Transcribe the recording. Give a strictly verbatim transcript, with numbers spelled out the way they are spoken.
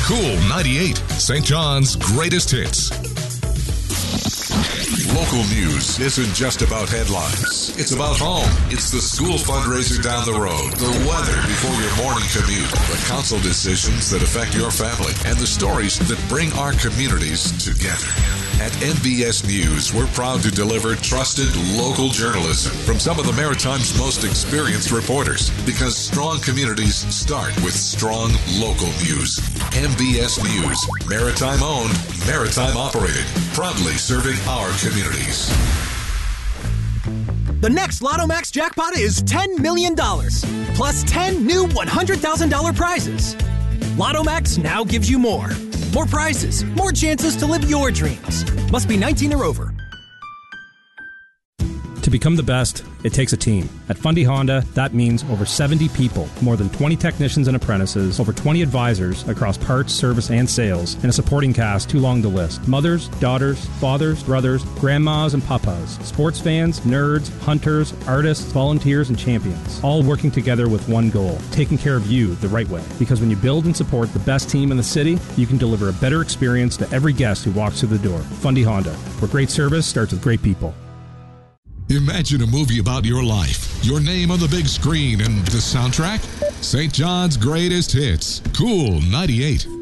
Cool ninety-eight, Saint John's greatest hits. Local news isn't just about headlines. It's about home. It's the school fundraiser down the road, the weather before your morning commute, the council decisions that affect your family, and the stories that bring our communities together. At M B S News, we're proud to deliver trusted local journalism from some of the Maritime's most experienced reporters, because strong communities start with strong local news. M B S News, Maritime owned, Maritime operated, proudly serving our communities. The next Lotto Max jackpot is ten million dollars, plus ten new one hundred thousand dollars prizes. Lotto Max now gives you more. More prizes, more chances to live your dreams. Must be nineteen or over. To become the best, it takes a team. At Fundy Honda, that means over seventy people, more than twenty technicians and apprentices, over twenty advisors across parts, service, and sales, and a supporting cast too long to list. Mothers, daughters, fathers, brothers, grandmas, and papas, sports fans, nerds, hunters, artists, volunteers, and champions, all working together with one goal, taking care of you the right way. Because when you build and support the best team in the city, you can deliver a better experience to every guest who walks through the door. Fundy Honda, where great service starts with great people. Imagine a movie about your life, your name on the big screen, and the soundtrack? Saint John's greatest hits. Cool ninety-eight.